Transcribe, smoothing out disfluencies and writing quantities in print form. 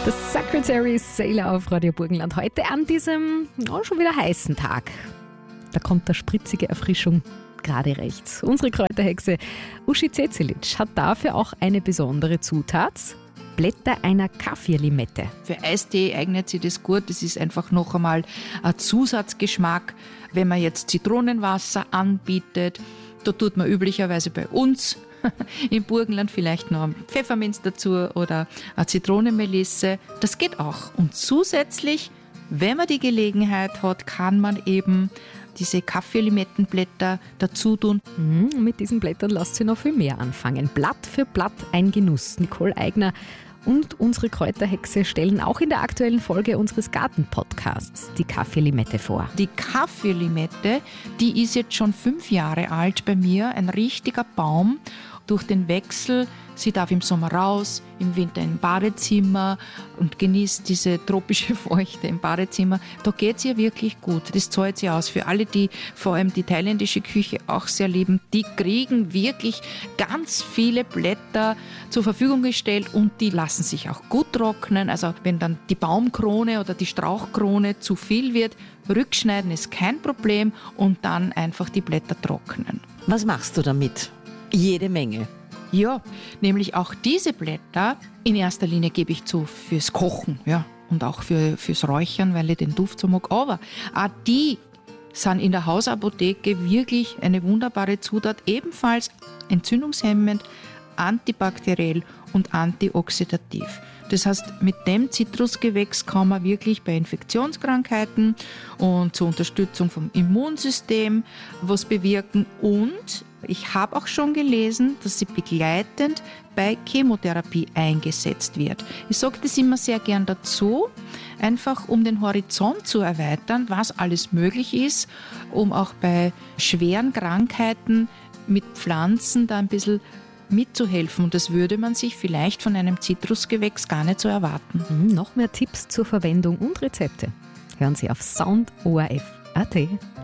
Das Secretary Sailor auf Radio Burgenland heute an diesem schon wieder heißen Tag. Da kommt der spritzige Erfrischung gerade recht. Unsere Kräuterhexe Uschi Cecilic hat dafür auch eine besondere Zutat: Blätter einer Kaffirlimette. Für Eistee eignet sich das gut. Das ist einfach noch einmal ein Zusatzgeschmack. Wenn man jetzt Zitronenwasser anbietet, da tut man üblicherweise bei uns im Burgenland vielleicht noch Pfefferminz dazu oder eine Zitronenmelisse. Das geht auch. Und zusätzlich, wenn man die Gelegenheit hat, kann man eben diese Kaffeelimettenblätter dazu tun. Mit diesen Blättern lässt sich noch viel mehr anfangen. Blatt für Blatt ein Genuss. Nicole Eigner und unsere Kräuterhexe stellen auch in der aktuellen Folge unseres Garten-Podcasts die Kaffeelimette vor. Die Kaffeelimette, die ist jetzt schon 5 Jahre alt bei mir, ein richtiger Baum. Durch den Wechsel, sie darf im Sommer raus, im Winter im Badezimmer und genießt diese tropische Feuchte im Badezimmer. Da geht es ihr wirklich gut. Das zahlt sie aus. Für alle, die vor allem die thailändische Küche auch sehr lieben, die kriegen wirklich ganz viele Blätter zur Verfügung gestellt und die lassen sich auch gut trocknen. Also wenn dann die Baumkrone oder die Strauchkrone zu viel wird, rückschneiden ist kein Problem und dann einfach die Blätter trocknen. Was machst du damit? Jede Menge. Ja, nämlich auch diese Blätter in erster Linie gebe ich zu fürs Kochen, ja, und auch fürs Räuchern, weil ich den Duft so mag. Aber auch die sind in der Hausapotheke wirklich eine wunderbare Zutat, ebenfalls entzündungshemmend, antibakteriell und antioxidativ. Das heißt, mit dem Zitrusgewächs kann man wirklich bei Infektionskrankheiten und zur Unterstützung vom Immunsystem was bewirken. Und ich habe auch schon gelesen, dass sie begleitend bei Chemotherapie eingesetzt wird. Ich sage das immer sehr gern dazu, einfach um den Horizont zu erweitern, was alles möglich ist, um auch bei schweren Krankheiten mit Pflanzen da ein bisschen mitzuhelfen. Und das würde man sich vielleicht von einem Zitrusgewächs gar nicht so erwarten. Noch mehr Tipps zur Verwendung und Rezepte hören Sie auf soundorf.at.